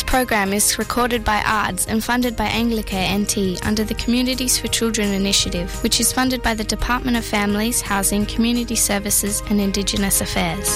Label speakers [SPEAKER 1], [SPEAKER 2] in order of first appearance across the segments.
[SPEAKER 1] program is recorded by ARDS and funded by Anglicare NT under the Communities for Children initiative, which is funded by the Department of Families, Housing, Community Services and Indigenous Affairs.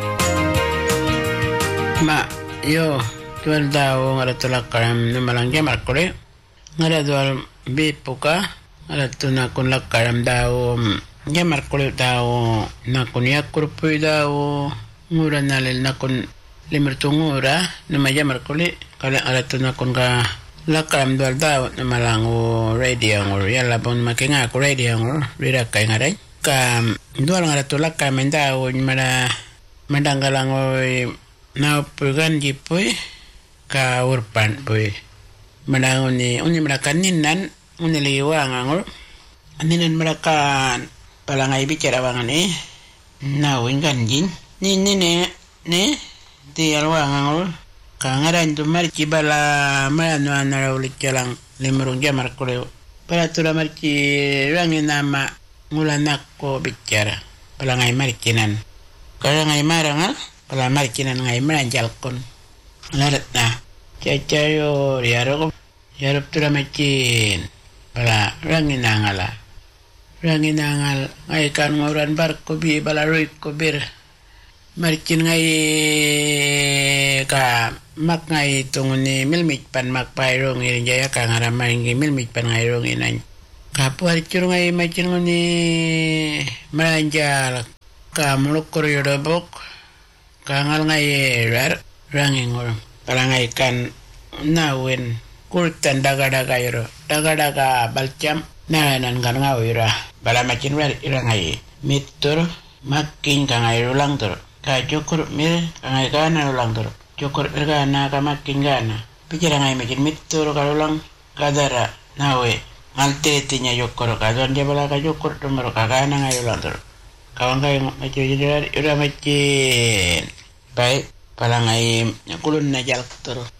[SPEAKER 2] Yo, tuan daw ngara tulak karam numalang jamar kore. Ngara dual bipuka, ngara tuna kun lak karam daw jamar kore daw nakun yakurpuy daw ngura nalil nakun limertungura nama jamar kore kala ngara tuna kun ka lak karam dual daw numalang radio ngor yalla bon makinga ko radio ngor rira kay ngaray ka dual ngara tulak karam daw mara madanggalang na pugan gipoy ka urpan poy madangon ni uni marakan nan uni liwang angor aninan marakan palangay bicara wangan na wingan jin ni di alwang angor ka ngaran tu marci bala marano anaraw jalang limurung jamar kuleo para tura marci rangi nama ngulanak ko bicara palangay marcinan kaya ngay marangal pala marcinan ngay maranjalkon larat na cacayo yarok tura macin pala ranginangal ngay kan ngoran barko bi bala roy ko bir marcin ngay ka mak ngay tunguni milmit pan mak pairong irin jaya ka ngaramay ngi milmit pan ngay rong inan kapuar cur ngay macin nguni maranjal ka muluk koryodobok kangal ngay rangingor palangay kan nawin kultan daga balcam nanan kan ngawira bala macin wer irangay mitur makin kangay rulang tur ka cukur mir kangay kana rulang tur cukur irgana ka makin gana pikir ngay macin mitur karulang kadara nawe ngaltetinya cukur kadon jabala ka cukur tumur ka kana ngay rulang tur kawan kay macin ira macin baik palangay kulun na jalak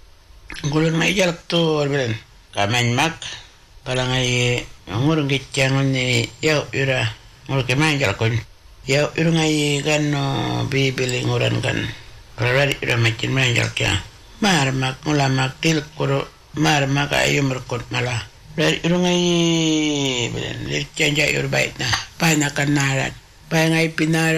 [SPEAKER 2] tur belen kamen mak palangay ngurung gicang ni yaw ira ngurung keman jalakon yaw ira ngay gano bibili nguran kan palari ira macin man jalakya marmak ngulamak tilkuro marmak ayo merkot malah palari ira ngay belen lircanja ira baik na panakan naran palangay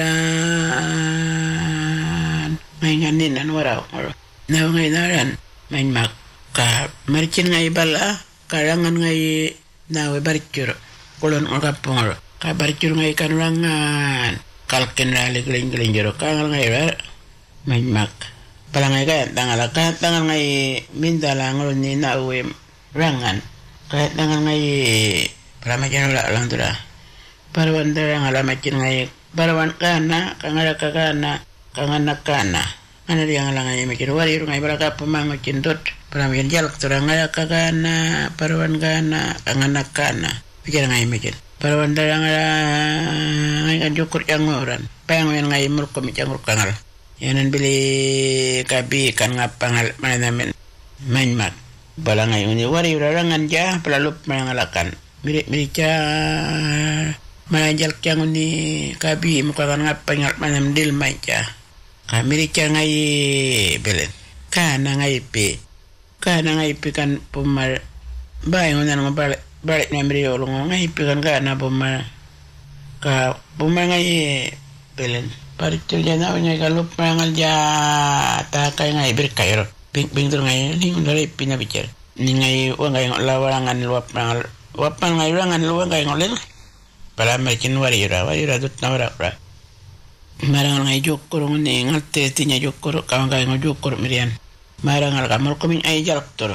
[SPEAKER 2] pinaran may nganin waraw na ngay naran may mak ka marcin ngay bala karangan ngay nawe barcur kulon kapungor ka barcur ngay kanurangan kalken rali geling jero kangal ngay may mak pala ngay kaya tangal ngay mindala ngol ni nawe rangan kaya tangal ngay para macin lang tura parawan darang alamacin ngay parawan kana kangala kakana kanganak kana ana yang langai macin wari rungai baraka pemang macin dot pramien jalak turangaya kakana parawan kana kanganak kana pikir ngai macin parawan darang ngai kan cukur yang orang payang ngai murko macam kangal yanan beli kabi kan ngapangal mana main mat balangai uni wari rangan ja pelalup mangalakan mirip-miripnya manajal yang uni kabi muka kan ngapangal mana mendil maja kami ngai belen kana ngai pe kan pumar bayang unan balik namri olong ngai pe kan kana pumar ka pumar ngai belen paritul jana nya galup mangal ja ta kai ngai berkairo ping tur ngai ning dari pina bicar ni ngai wa ngai lawarangan luap mangal wapan ngai rangan luang ngai ngolel pala macin warira dut nawara marang ngai jokur ni ngalte tinya jokur kawan kai ngojokur mirian marang al kamur komin ay jalak tur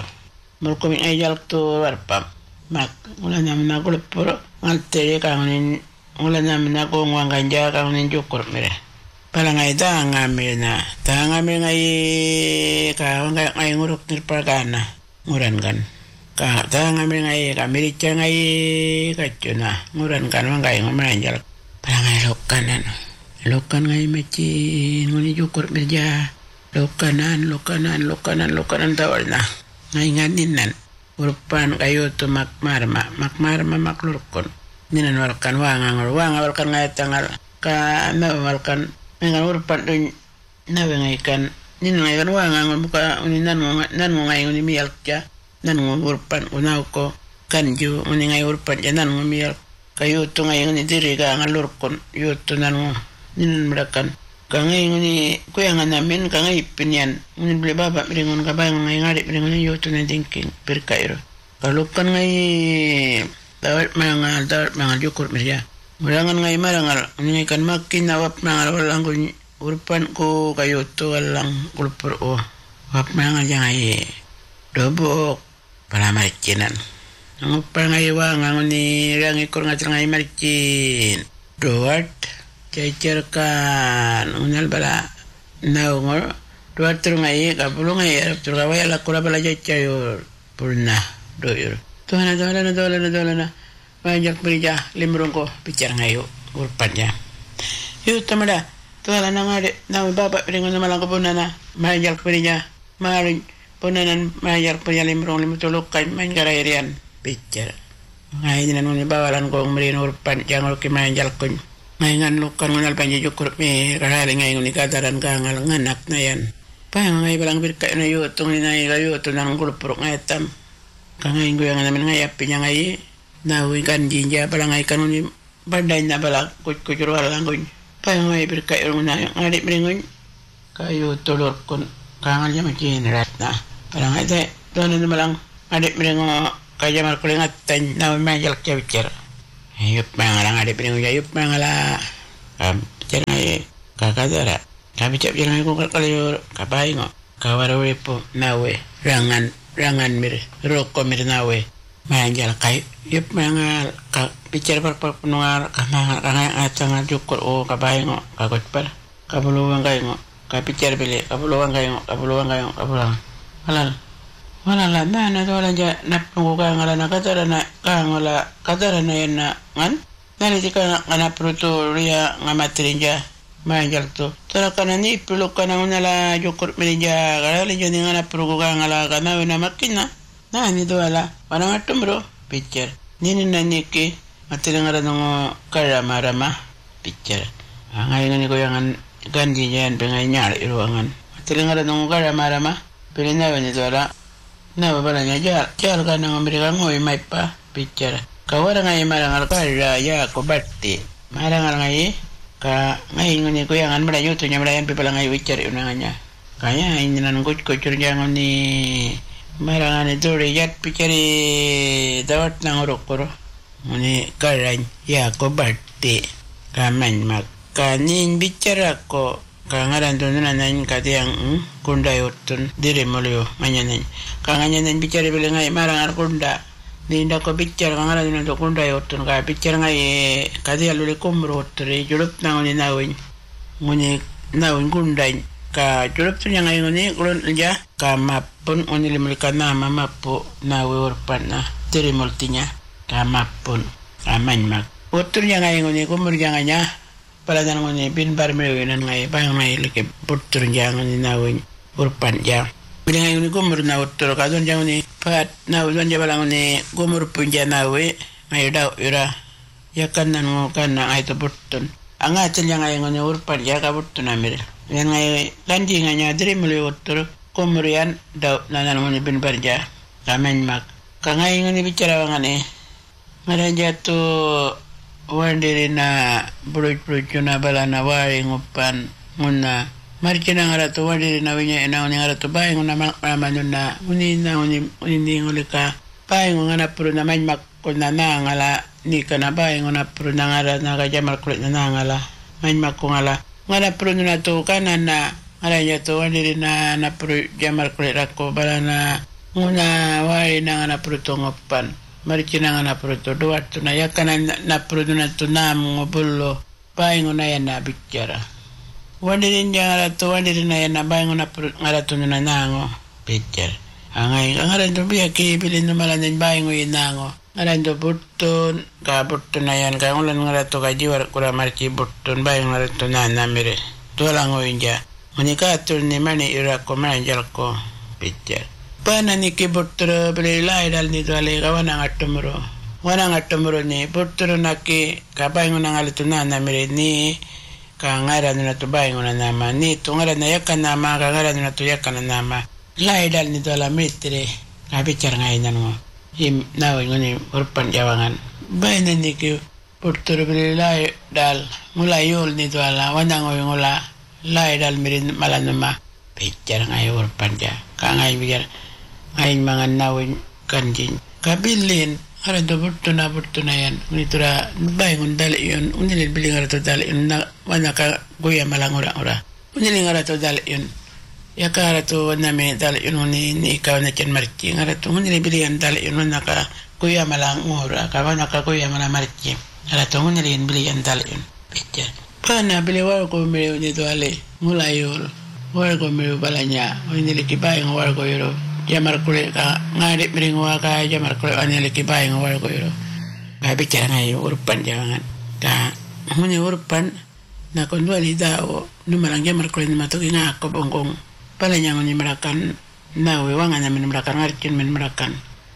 [SPEAKER 2] warpam mak ulanya mena ko lepur ngalte kawan ulanya mena ko ngwang ganja kawan jokur mire pala ngai ngamil ngai kawan ngai nguruk nirpagana nguran kan ka ngamil ngai kamirica ngai kacuna nguran kan ngai ngomanjal pala ngai lokan ngai macin ngoni jukur berja lokanan tawalna ngai nganin urupan kayo to makmarma maklurkon ninan walkan wangal walkan ngai tangal ka na walkan ngai urupan dun na ngai kan nin ngai kan wanga buka uni nan ngai uni mialkja nan ngurpan unauko kanju uni ngai urpan janan ngmial kayu tu ngai uni diriga ngalurkon yutu nan nin merakan kangai uni kuyangan namin kangai pinyan uni beli baba beringon kabay ngai ngari beringon yutu na dingking perkairo kalau kan ngai dawat mangal jukur meria murangan ngai marangal uni kan makin nawap mangal walang urpan ko kayo to walang kulpur o wap mangal jangai dobok para marikinan ngupang ngai wang uni rang ikor ngatil ngai marikin doat cecerkan unal bala naungor doat tur ngai kapulung ngai tur kawai ala kura bala cecer purna doyur Tuhan banyak berija limrungko bicara ngayu urpannya yuk tamada Tuhan ngade nama bapak dengan nama lang kepunana banyak berija maring punanan banyak berija limrung limutulukan main karairian bicara ngai jinan ngone bawalan ko merin urpan jangan ke manjal kun ngai ngan lukan ngal panji jukur me karali ngai ngoni kadaran kangal nganak nayan pang ngai balang birka na yu tung ni nai gayu tunang kulpuruk ngai tam kangai ngoy nga namin ngai api ngai nawi kan jinja balang ngai kanuni banday na balang kucur walang kun pang ngai birka yung na ngali meringon kayu tulur kun kangal ya makin ratna balang ngai te doon na balang ngali meringo kaya markulingat tan nawi manjal kya bicara ayup mangalang ade pringo ayup mangala bicara ngai kakadara kami cak bicara ngai ko kalyor kapaingo kawarawe po nawe rangan mir roko mir nawe manjal kay yup mangal ka bicara par penungar kamangal kangai atanga jukur o kapaingo kakot par kabuluwang kaingo ka bicara beli kabuluwang kaingo kapulang wala mana to lanja napungu ka ngala na katarana ka ngala katarana yan na ngan naliti ka nga pruto ria nga matrinja manjal to tara kana ni pulok ka na unala jukur melinja kala linja ni nga naprugo ka ngala ka na wina makina na ni to wala wana ngatumro picture nini na niki matilangara nungo karamarama picture ngayon ni ko yang gandi yan pengay nyari iruangan matilangara nungo karamarama pilinawa ni to wala na babalanya jar kana ngomrika ngoy mai pa bicara kawara ngai marangal kara ya ko batti marangal ngai ka ngai ngoni ko yang an merayu tu nyamrayan pipala ngai bicara unanganya kaya innan kucur jangan ni marangal itu riyat bicara dawat nang rokoro ngoni kara ya ko batti kaman makanin bicara ko kangaran tu nanan katiang kunda yotun dire molyo manyanan kanganyanan bicara bilangai marang kunda ninda ko bicara kangaran tu kunda yotun ka bicara ngai kati alule kumro tre julup nangoni nawin ngoni nawin kunda ka julup tu nyangai ngoni kulon ja ka mapun ngoni limulika nama mapu nawe urpana dire moltinya ka mapun aman mak utur nyangai ngoni kumur janganya pala dan ngoni bin bar mewenan ngai bang ngai leke putur jangan ni nawin urpan jang bila ngai ngoni gumur na utur kadon jang ni pat na udon jabalang ni gumur punja nawe ngai daw ira yakan nan ngokan na ngai to putun anga tel jang ngai ngoni urpan ja ka putun amir yang ngai lanji nganya dri mele utur gumurian daw nanan ngoni bin bar ja kamen mak kangai ngoni bicara ngane ngaranja to wandiri na buruj na balana wari ngupan nguna marikina ngaratu wandiri na winya ina uni ngaratu bayi nguna manuna uni ngulika bayi nguna puru na manyak kuna na ngala ni kana bayi nguna puru na ngara na kajamal kulit na ngala manyak ko ngala ngana puru na to kanan na ngaranya to wandiri na puru jamal kulit rako balana nguna wari na ngana puru to ngupan marikina nga napruto duat tu na yakan napruto na tu na ngobullo baingo na yan na bicara wandirin yang to wandirin na yan na baingo na ngarato na nango bicara angay ngaran to biya kibilin malan din baingo inango ngaran to button ka button na yan ka ulan ngarato ka jiwar kura marki button baingo ngarato na namire to lango inja monika tur ni mani ira ko manjal ko bicara pana ni ke butro beli lai dal ni dale kawana ngatumro ni butro na ke kapai ngona ngalituna na mere ni ka ngaran na to baing na nama ni to ngaran na yakan nama ka ngaran na to yakan na nama lai dal ni to la mitre ka bicar ngai nan ngo him nawi ngoni urpan jawangan bain ni ke portor beli lai dal mulai yol ni to la wanang ngola lai dal mirin malanama bicar ngai urpan ja ka ngai biar ngai mangan nawi kanjin kabilin ara do burtuna yan unitura baingon dal yon unilin bilingar to dal yon na wanaka goya malangora ora unilin ara to dal yon yakara to name dal yon ni ka na chen marchi ara to unilin bilian dal yon wanaka goya malangora ka wanaka goya malamarchi ara to unilin bilian dal yon picture pana biliwar ko me ni to ale mulayol war ko me balanya unilin ki baing war ko yoro jamar kule ka ngari miringwa ka jamar kule anele ki bae ngawar ko yoro ka bicara ngai urpan jangan ka huni urpan na kon wali dao numarang jamar kule ni matoki nga ko bongkong pala nyang ni merakan na we wangan na min merakan ngarkin min merakan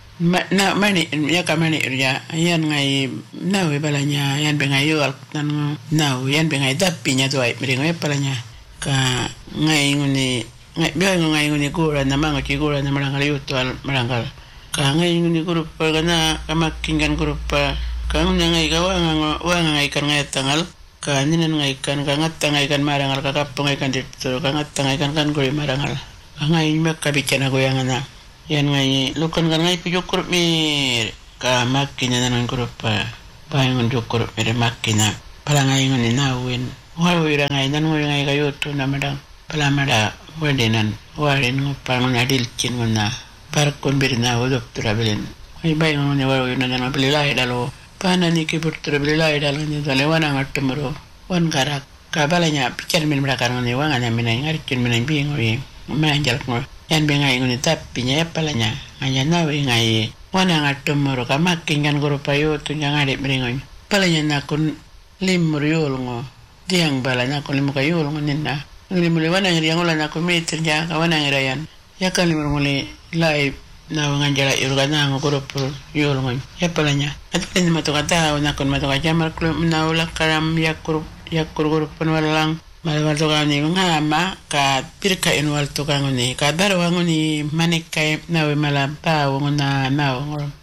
[SPEAKER 2] na mani ya ka mani ya yan ngai na we balanya yan bengai yo tan na yan bengai tapi nya tuai miringwa palanya ka ngai nguni biar ngai nguni gura na mango ki gura na marangal yutual marangal ka ngai nguni grupa kana kamakingan grupa ka ngai ka ngai kan ngai tangal ka ninan ngai kan ka ngai kan marangal ka kapong ngai kan dito ka ngai kan guri marangal ka ngai mek ka bicana goyang na yan ngai lukan kan ngai pijuk grup mir ka makina nan grupa paingon jukur mir makina pala ngai nguni nawin wawira ngai nan ngai ka yutu na madang pala mada wadenan warin ngopang ngadil chin ngona parkon birna wodop trabelin ay bay ngone waro yuna na belilai dalo pana ni ke trabelilai dalo ni dale wana ngatumro wan garak kabalanya pikir min merakan ngone wangana minai ngarkin minai bingoy manjal ngo yan bengai ngone tapi nya palanya anya nawe ngai wana ngatumro kamakin kan guru payo tu ngade bringoy palanya nakun limriol ngo diang balanya kun limukayol ngonina ngili wana ngiri ngola na komiter ja kawana ngirayan ya kan muli live na wanganjala irgana ngoro yol ngoy ya palanya atlen matokata na kon matokaja mar klub na ula karam yakur guru penwalang malwal to kani ngama ka pirka inwal to kangoni ka darwangoni manekai na we malapa ngona na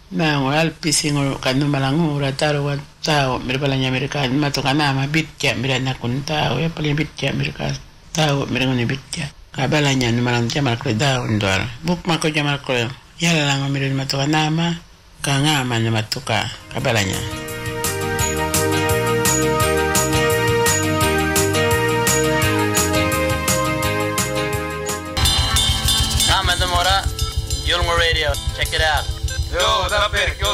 [SPEAKER 2] ngol pisingol kanu malangura tarwa tao mirbalanya mereka matokana ma bitja mirana kun tao ya paling bitja mereka tao mirangoni bitja kabalanya numalang jamar ko daun dor buk mako jamar ko yala lang mirin matuka nama ka ngama na matuka kabalanya Nama Zamora Yulmo Radio, check it out. Yo, da perché